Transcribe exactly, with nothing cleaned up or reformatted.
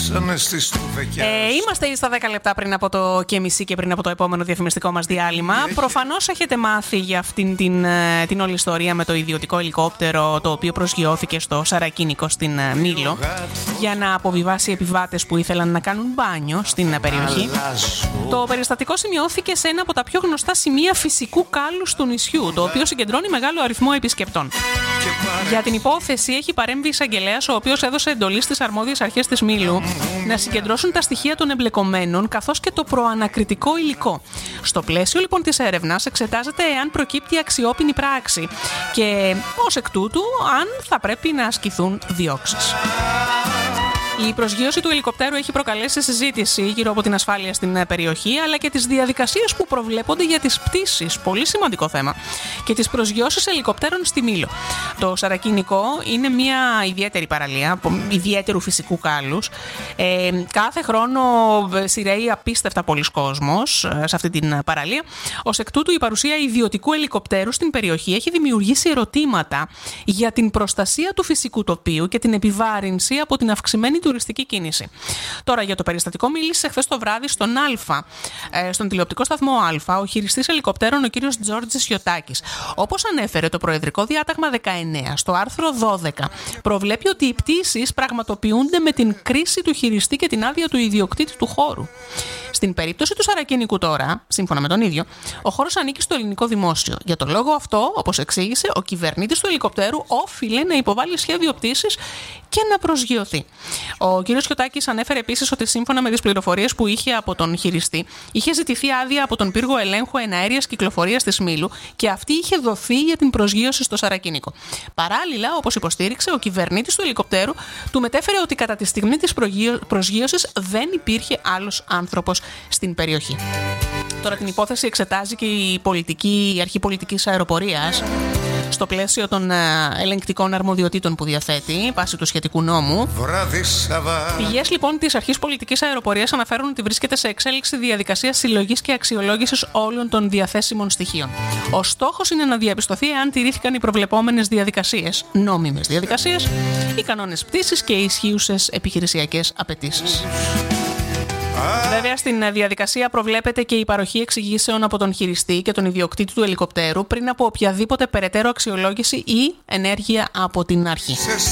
Ε, είμαστε στα δέκα λεπτά πριν από το και μισή και πριν από το επόμενο διαφημιστικό μας διάλειμμα. Προφανώς έχετε μάθει για αυτήν την, την όλη ιστορία με το ιδιωτικό ελικόπτερο το οποίο προσγειώθηκε στο Σαρακίνικο στην Μήλο για να αποβιβάσει επιβάτες που ήθελαν να κάνουν μπάνιο στην περιοχή. Το περιστατικό σημειώθηκε σε ένα από τα πιο γνωστά σημεία φυσικού κάλους του νησιού, το οποίο συγκεντρώνει μεγάλο αριθμό επισκεπτών. Για την υπόθεση έχει παρέμβει εισαγγελέας, ο οποίος έδωσε εντολή στις αρμόδιες αρχές της Μήλου να συγκεντρώσουν τα στοιχεία των εμπλεκομένων καθώς και το προανακριτικό υλικό. Στο πλαίσιο λοιπόν της έρευνας εξετάζεται εάν προκύπτει αξιόπινη πράξη και ως εκ τούτου αν θα πρέπει να ασκηθούν διώξεις. Η προσγείωση του ελικοπτέρου έχει προκαλέσει συζήτηση γύρω από την ασφάλεια στην περιοχή, αλλά και τις διαδικασίες που προβλέπονται για τις πτήσεις, πολύ σημαντικό θέμα, και τις προσγειώσεις ελικοπτέρων στη Μήλο. Το Σαρακίνικο είναι μια ιδιαίτερη παραλία, ιδιαίτερου φυσικού κάλους. Ε, κάθε χρόνο σειραίει απίστευτα πολλής κόσμος σε αυτή την παραλία. Ως εκ τούτου, η παρουσία ιδιωτικού ελικοπτέρου στην περιοχή έχει δημιουργήσει ερωτήματα για την προστασία του φυσικού τοπίου και την επιβάρυνση από την αυξημένη τουριστική κίνηση. Τώρα για το περιστατικό μίλησε χθες το βράδυ στον Α, στον τηλεοπτικό σταθμό Α, ο χειριστής ελικοπτέρων ο κύριος Τζόρτζης Γιωτάκης. Όπως ανέφερε το Προεδρικό Διάταγμα δεκαεννέα, στο άρθρο δώδεκα, προβλέπει ότι οι πτήσεις πραγματοποιούνται με την κρίση του χειριστή και την άδεια του ιδιοκτήτη του χώρου. Στην περίπτωση του Σαρακίνικου τώρα, σύμφωνα με τον ίδιο, ο χώρος ανήκει στο ελληνικό δημόσιο. Για τον λόγο αυτό, όπως εξήγησε, ο κυβερνήτης του ελικοπτέρου όφιλε να υποβάλει σχέδιο πτήσης και να προσγειωθεί. Ο κ. Χιωτάκης ανέφερε επίσης ότι σύμφωνα με τις πληροφορίες που είχε από τον χειριστή, είχε ζητηθεί άδεια από τον πύργο ελέγχου εναέριας κυκλοφορίας της Μήλου και αυτή είχε δοθεί για την προσγείωση στο Σαρακίνικο. Παράλληλα, όπως υποστήριξε, ο κυβερνήτης του ελικοπτέρου του μετέφερε ότι κατά τη στιγμή της προσγείωσης δεν υπήρχε άλλος άνθρωπος στην περιοχή. Τώρα την υπόθεση εξετάζει και η, πολιτική, η Αρχή Πολιτικής Αεροπορίας στο πλαίσιο των ελεγκτικών αρμοδιοτήτων που διαθέτει βάσει του σχετικού νόμου. Πηγές λοιπόν της Αρχής Πολιτικής Αεροπορίας αναφέρουν ότι βρίσκεται σε εξέλιξη διαδικασία συλλογής και αξιολόγησης όλων των διαθέσιμων στοιχείων. Ο στόχος είναι να διαπιστωθεί εάν τηρήθηκαν οι προβλεπόμενες διαδικασίες, νόμιμες διαδικασίες, οι κανόνες πτήσης και οι ισχύουσες επιχειρησιακές απαιτήσεις. Βέβαια, στην διαδικασία προβλέπεται και η παροχή εξηγήσεων από τον χειριστή και τον ιδιοκτήτη του ελικοπτέρου πριν από οποιαδήποτε περαιτέρω αξιολόγηση ή ενέργεια από την αρχή.